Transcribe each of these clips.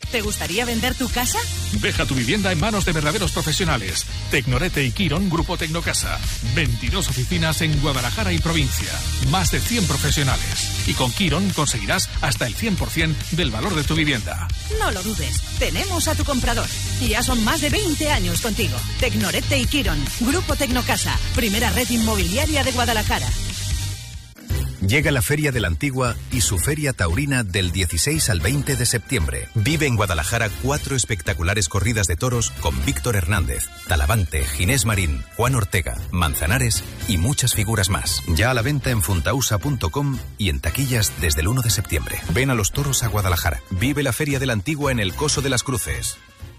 ¿Te gustaría vender tu casa? Deja tu vivienda en manos de verdaderos profesionales. Tecnorete y Quirón, Grupo Tecnocasa. 22 oficinas en Guadalajara y provincia. Más de 100 profesionales. Y con Quirón conseguirás hasta el 100% del valor de tu vivienda. No lo dudes. Tenemos a tu comprador. Y ya son más de 20 años contigo. Tecnorete y Quirón, Grupo Tecnocasa. Primera red inmobiliaria de Guadalajara. Llega la Feria de la Antigua y su Feria Taurina del 16 al 20 de septiembre. Vive en Guadalajara 4 espectaculares corridas de toros con Víctor Hernández, Talavante, Ginés Marín, Juan Ortega, Manzanares y muchas figuras más. Ya a la venta en funtausa.com y en taquillas desde el 1 de septiembre. Ven a los toros a Guadalajara. Vive la Feria de la Antigua en el Coso de las Cruces.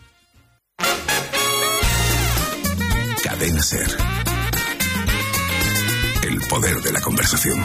Cadena SER. El poder de la conversación.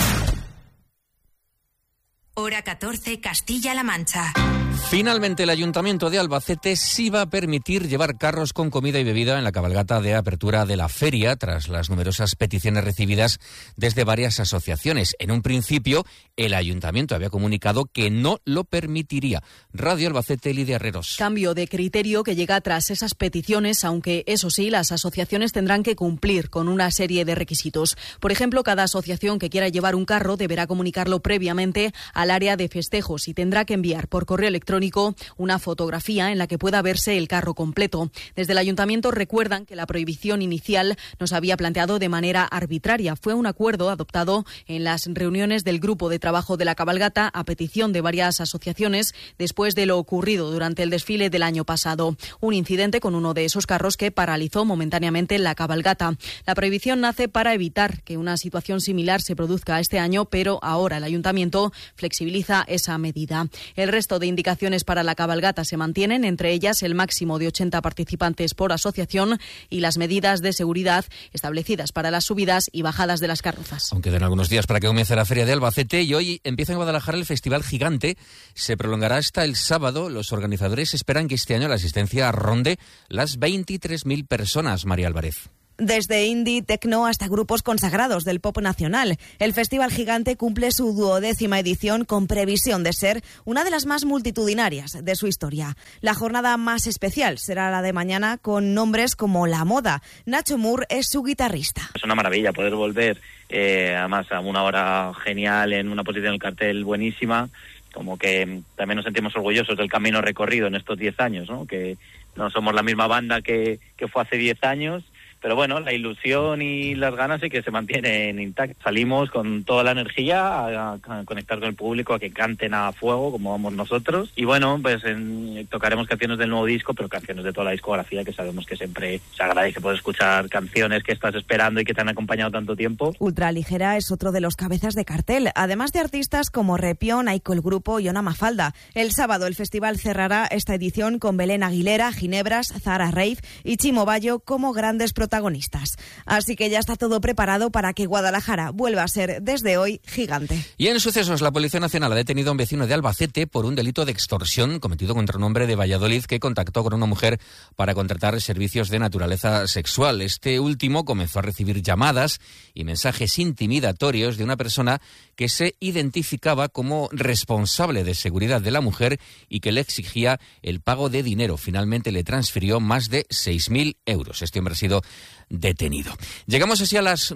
Hora 14, Castilla-La Mancha. Finalmente, el Ayuntamiento de Albacete sí va a permitir llevar carros con comida y bebida en la cabalgata de apertura de la feria, tras las numerosas peticiones recibidas desde varias asociaciones. En un principio, el Ayuntamiento había comunicado que no lo permitiría. Radio Albacete, Lidia Herreros. Cambio de criterio que llega tras esas peticiones, aunque eso sí, las asociaciones tendrán que cumplir con una serie de requisitos. Por ejemplo, cada asociación que quiera llevar un carro deberá comunicarlo previamente al área de festejos y tendrá que enviar por correo electrónico una fotografía en la que pueda verse el carro completo. Desde el Ayuntamiento recuerdan que la prohibición inicial nos había planteado de manera arbitraria. Fue un acuerdo adoptado en las reuniones del grupo de trabajo de la cabalgata a petición de varias asociaciones después de lo ocurrido durante el desfile del año pasado. Un incidente con uno de esos carros que paralizó momentáneamente la cabalgata. La prohibición nace para evitar que una situación similar se produzca este año, pero ahora el Ayuntamiento flexibiliza esa medida. El resto de indicaciones para la cabalgata se mantienen, entre ellas el máximo de 80 participantes por asociación y las medidas de seguridad establecidas para las subidas y bajadas de las carrozas. Aún quedan algunos días para que comience la Feria de Albacete y hoy empieza en Guadalajara el Festival Gigante. Se prolongará hasta el sábado. Los organizadores esperan que este año la asistencia ronde las 23.000 personas. María Álvarez. Desde indie, techno hasta grupos consagrados del pop nacional, el Festival Gigante cumple su 12ª edición con previsión de ser una de las más multitudinarias de su historia. La jornada más especial será la de mañana con nombres como La Moda. Nacho Moore es su guitarrista. Es una maravilla poder volver, además a una hora genial, en una posición del cartel buenísima, como que también nos sentimos orgullosos del camino recorrido en estos 10 años, ¿no? Que no somos la misma banda que fue hace 10 años. Pero bueno, la ilusión y las ganas sí que se mantienen intactas. Salimos con toda la energía a conectar con el público, a que canten a fuego como vamos nosotros. Y bueno, pues tocaremos canciones del nuevo disco, pero canciones de toda la discografía, que sabemos que siempre se agradece poder escuchar canciones que estás esperando y que te han acompañado tanto tiempo. Ultraligera es otro de los cabezas de cartel, además de artistas como Repión, Aiko el Grupo y Ona Mafalda. El sábado el festival cerrará esta edición con Belén Aguilera, Ginebras, Zara Rave y Chimo Bayo como grandes protagonistas. Así que ya está todo preparado para que Guadalajara vuelva a ser desde hoy gigante. Y en sucesos, la Policía Nacional ha detenido a un vecino de Albacete por un delito de extorsión cometido contra un hombre de Valladolid que contactó con una mujer para contratar servicios de naturaleza sexual. Este último comenzó a recibir llamadas y mensajes intimidatorios de una persona que se identificaba como responsable de seguridad de la mujer y que le exigía el pago de dinero. Finalmente le transfirió más de 6.000 euros. Este hombre ha sido detenido. Llegamos así a las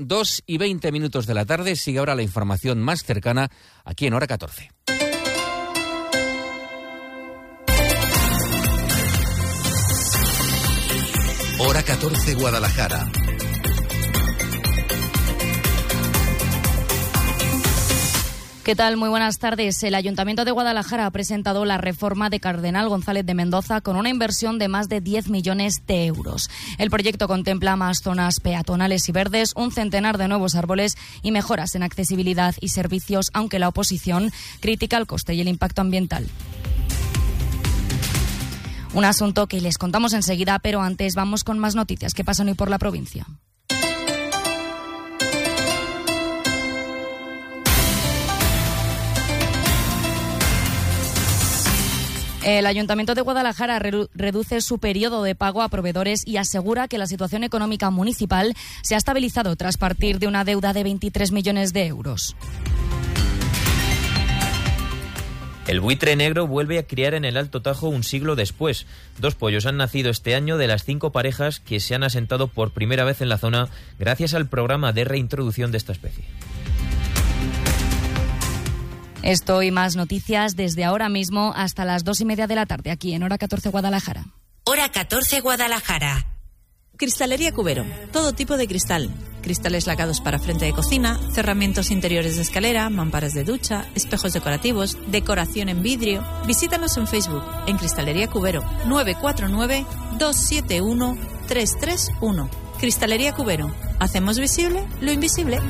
2:20 de la tarde. Sigue ahora la información más cercana aquí en Hora 14. Hora 14 Guadalajara. ¿Qué tal? Muy buenas tardes. El Ayuntamiento de Guadalajara ha presentado la reforma de Cardenal González de Mendoza con una inversión de más de 10 millones de euros. El proyecto contempla más zonas peatonales y verdes, un centenar de nuevos árboles y mejoras en accesibilidad y servicios, aunque la oposición critica el coste y el impacto ambiental. Un asunto que les contamos enseguida, pero antes vamos con más noticias que pasan hoy por la provincia. El Ayuntamiento de Guadalajara reduce su periodo de pago a proveedores y asegura que la situación económica municipal se ha estabilizado tras partir de una deuda de 23 millones de euros. El buitre negro vuelve a criar en el Alto Tajo un siglo después. 2 pollos han nacido este año de las 5 parejas que se han asentado por primera vez en la zona gracias al programa de reintroducción de esta especie. Esto y más noticias desde ahora mismo hasta las 2:30 de la tarde, aquí en Hora 14 Guadalajara. Hora 14 Guadalajara. Cristalería Cubero. Todo tipo de cristal. Cristales lacados para frente de cocina, cerramientos interiores de escalera, mamparas de ducha, espejos decorativos, decoración en vidrio. Visítanos en Facebook, en Cristalería Cubero, 949-271-331. Cristalería Cubero. Hacemos visible lo invisible.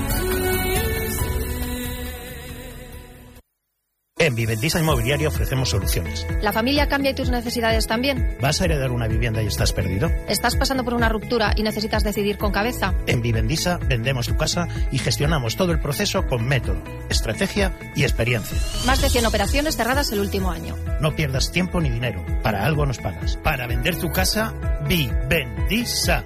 En Vivendisa Inmobiliaria ofrecemos soluciones. ¿La familia cambia y tus necesidades también? ¿Vas a heredar una vivienda y estás perdido? ¿Estás pasando por una ruptura y necesitas decidir con cabeza? En Vivendisa vendemos tu casa y gestionamos todo el proceso con método, estrategia y experiencia. Más de 100 operaciones cerradas el último año. No pierdas tiempo ni dinero. Para algo nos pagas. Para vender tu casa, Vivendisa.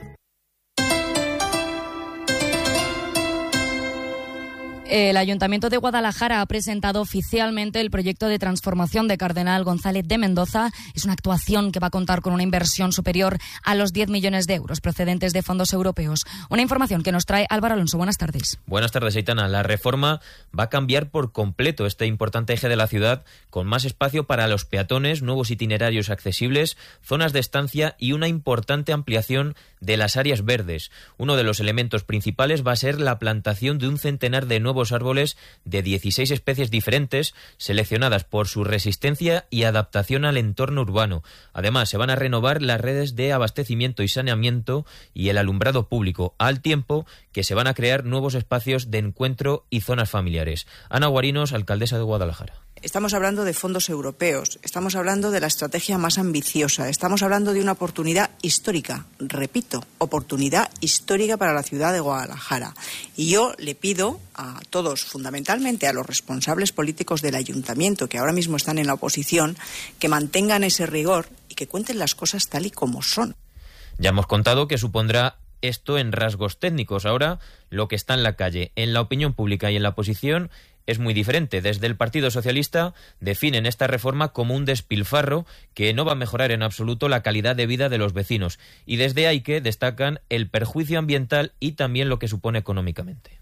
El Ayuntamiento de Guadalajara ha presentado oficialmente el proyecto de transformación de Cardenal González de Mendoza. Es una actuación que va a contar con una inversión superior a los 10 millones de euros procedentes de fondos europeos. Una información que nos trae Álvaro Alonso. Buenas tardes. Buenas tardes, Aitana. La reforma va a cambiar por completo este importante eje de la ciudad, con más espacio para los peatones, nuevos itinerarios accesibles, zonas de estancia y una importante ampliación de las áreas verdes. Uno de los elementos principales va a ser la plantación de un centenar de nuevos árboles de 16 especies diferentes, seleccionadas por su resistencia y adaptación al entorno urbano. Además, se van a renovar las redes de abastecimiento y saneamiento y el alumbrado público, al tiempo que se van a crear nuevos espacios de encuentro y zonas familiares. Ana Guarinos, alcaldesa de Guadalajara. Estamos hablando de fondos europeos, estamos hablando de la estrategia más ambiciosa, estamos hablando de una oportunidad histórica, repito, oportunidad histórica para la ciudad de Guadalajara. Y yo le pido a todos, fundamentalmente a los responsables políticos del ayuntamiento, que ahora mismo están en la oposición, que mantengan ese rigor y que cuenten las cosas tal y como son. Ya hemos contado que supondrá esto en rasgos técnicos. Ahora, lo que está en la calle, en la opinión pública y en la oposición, es muy diferente. Desde el Partido Socialista definen esta reforma como un despilfarro que no va a mejorar en absoluto la calidad de vida de los vecinos. Y desde AIQUE destacan el perjuicio ambiental y también lo que supone económicamente.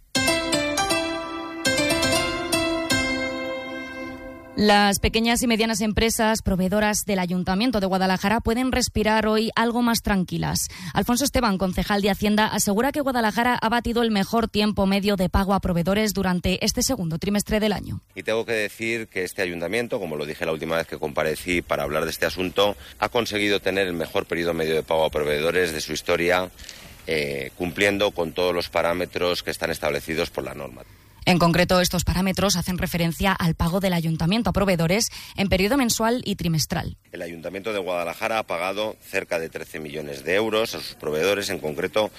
Las pequeñas y medianas empresas proveedoras del Ayuntamiento de Guadalajara pueden respirar hoy algo más tranquilas. Alfonso Esteban, concejal de Hacienda, asegura que Guadalajara ha batido el mejor tiempo medio de pago a proveedores durante este segundo trimestre del año. Y tengo que decir que este ayuntamiento, como lo dije la última vez que comparecí para hablar de este asunto, ha conseguido tener el mejor periodo medio de pago a proveedores de su historia, cumpliendo con todos los parámetros que están establecidos por la norma. En concreto, estos parámetros hacen referencia al pago del ayuntamiento a proveedores en periodo mensual y trimestral. El Ayuntamiento de Guadalajara ha pagado cerca de 13 millones de euros a sus proveedores, en concreto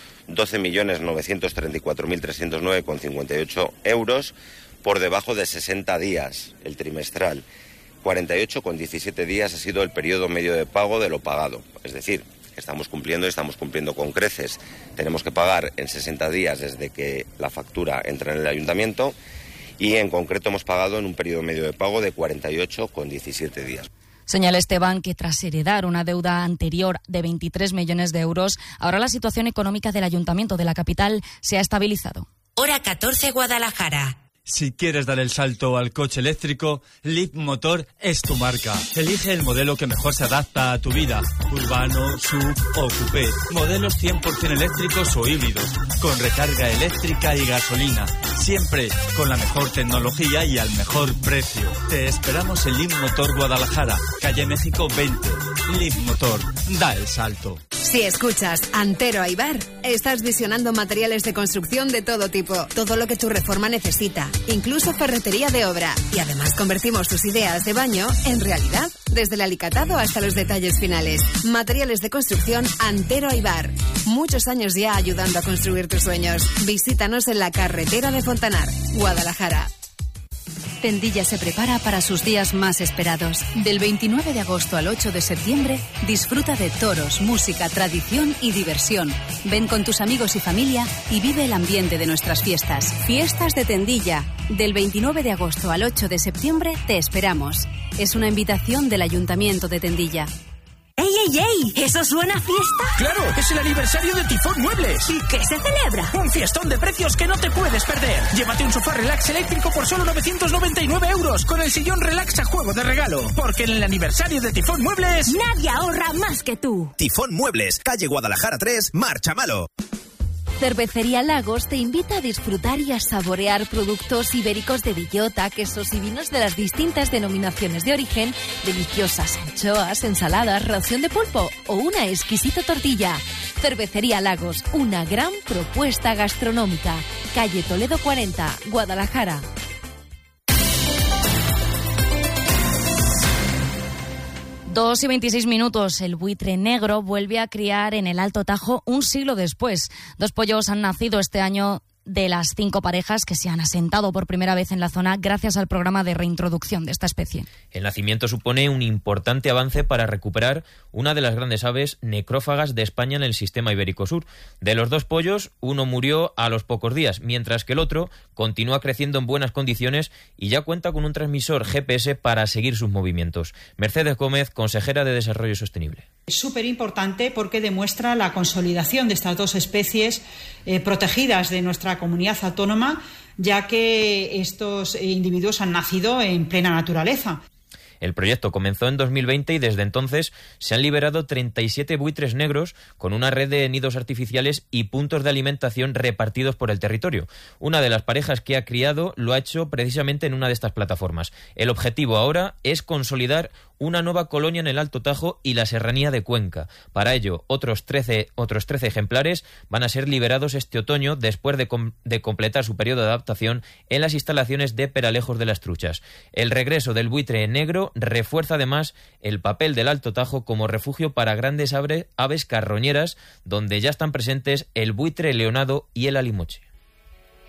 12.934.309,58 euros, por debajo de 60 días el trimestral. 48,17 días ha sido el periodo medio de pago de lo pagado, es decir, estamos cumpliendo con creces. Tenemos que pagar en 60 días desde que la factura entra en el ayuntamiento y en concreto hemos pagado en un periodo medio de pago de 48,17 días. Señala Esteban que tras heredar una deuda anterior de 23 millones de euros, ahora la situación económica del ayuntamiento de la capital se ha estabilizado. Hora 14 Guadalajara. Si quieres dar el salto al coche eléctrico, Leapmotor es tu marca. Elige el modelo que mejor se adapta a tu vida. Urbano, SUV o coupé. Modelos 100% eléctricos o híbridos. Con recarga eléctrica y gasolina. Siempre con la mejor tecnología y al mejor precio. Te esperamos en Leapmotor Guadalajara, calle México 20. Leapmotor, da el salto. Si escuchas Antero Aybar, estás visionando materiales de construcción de todo tipo. Todo lo que tu reforma necesita. Incluso ferretería de obra. Y además convertimos tus ideas de baño en realidad, desde el alicatado hasta los detalles finales. Materiales de construcción Antero Aybar. Muchos años ya ayudando a construir tus sueños. Visítanos en la carretera de Fontanar, Guadalajara. Tendilla se prepara para sus días más esperados. Del 29 de agosto al 8 de septiembre, disfruta de toros, música, tradición y diversión. Ven con tus amigos y familia y vive el ambiente de nuestras fiestas. Fiestas de Tendilla. Del 29 de agosto al 8 de septiembre te esperamos. Es una invitación del Ayuntamiento de Tendilla. ¡Ey, ey, ey! ¿Eso suena a fiesta? ¡Claro! ¡Es el aniversario de Tifón Muebles! ¿Y qué se celebra? Un fiestón de precios que no te puedes perder. Llévate un sofá relax eléctrico por solo 999 euros con el sillón relax a juego de regalo. Porque en el aniversario de Tifón Muebles... Nadie ahorra más que tú. Tifón Muebles, calle Guadalajara 3, Marchamalo. Cervecería Lagos te invita a disfrutar y a saborear productos ibéricos de bellota, quesos y vinos de las distintas denominaciones de origen, deliciosas anchoas, ensaladas, ración de pulpo o una exquisita tortilla. Cervecería Lagos, una gran propuesta gastronómica. Calle Toledo 40, Guadalajara. 2:26. El buitre negro vuelve a criar en el Alto Tajo un siglo después. 2 pollos han nacido este año de las 5 parejas que se han asentado por primera vez en la zona gracias al programa de reintroducción de esta especie. El nacimiento supone un importante avance para recuperar una de las grandes aves necrófagas de España en el sistema ibérico sur. De los 2 pollos, uno murió a los pocos días, mientras que el otro continúa creciendo en buenas condiciones y ya cuenta con un transmisor GPS para seguir sus movimientos. Mercedes Gómez, consejera de Desarrollo Sostenible. Es súper importante porque demuestra la consolidación de estas 2 especies protegidas de nuestra comunidad autónoma, ya que estos individuos han nacido en plena naturaleza. El proyecto comenzó en 2020 y desde entonces se han liberado 37 buitres negros con una red de nidos artificiales y puntos de alimentación repartidos por el territorio. Una de las parejas que ha criado lo ha hecho precisamente en una de estas plataformas. El objetivo ahora es consolidar una nueva colonia en el Alto Tajo y la Serranía de Cuenca. Para ello, otros 13 ejemplares van a ser liberados este otoño después de completar su periodo de adaptación en las instalaciones de Peralejos de las Truchas. El regreso del buitre negro refuerza además el papel del Alto Tajo como refugio para grandes aves carroñeras, donde ya están presentes el buitre leonado y el alimoche.